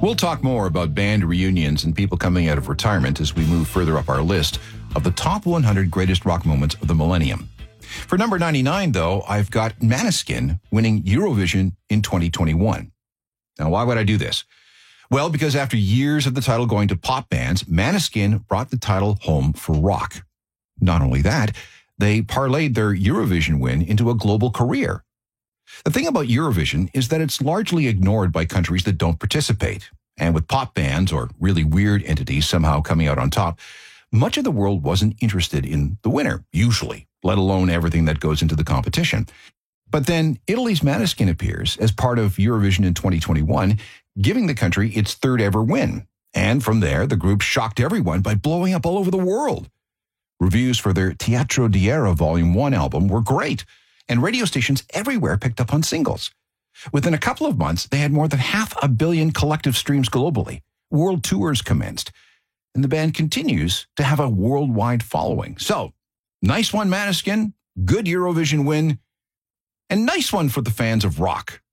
We'll talk more about band reunions and people coming out of retirement as we move further up our list of the top 100 greatest rock moments of the millennium. For number 99, though, I've got Måneskin winning Eurovision in 2021. Now, why would I do this? Well, because after years of the title going to pop bands, Måneskin brought the title home for rock. Not only that, they parlayed their Eurovision win into a global career. The thing about Eurovision is that it's largely ignored by countries that don't participate. And with pop bands or really weird entities somehow coming out on top, much of the world wasn't interested in the winner, usually, let alone everything that goes into the competition. But then Italy's Måneskin appears as part of Eurovision in 2021, giving the country its third ever win. And from there, the group shocked everyone by blowing up all over the world. Reviews for their Teatro di Era Volume 1 album were great, and radio stations everywhere picked up on singles. Within a couple of months, they had more than 500 million collective streams globally. World tours commenced, and the band continues to have a worldwide following. So, nice one, Måneskin, good Eurovision win, and nice one for the fans of rock.